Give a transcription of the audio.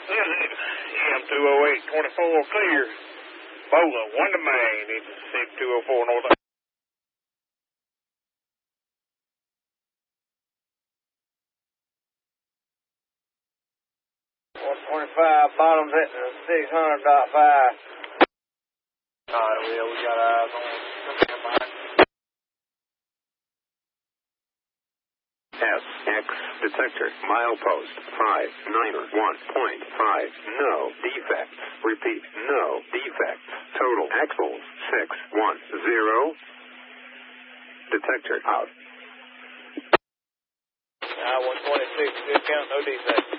EM208, 24 clear. Bola, 1 to main, into 6204 north. 125, bottom's at the 600.5. Alright, Will, we got eyes on standby. SX detector, milepost 591.5, no defects. Repeat, no defects. Total axles 610. Detector out. 126, good count, no defects.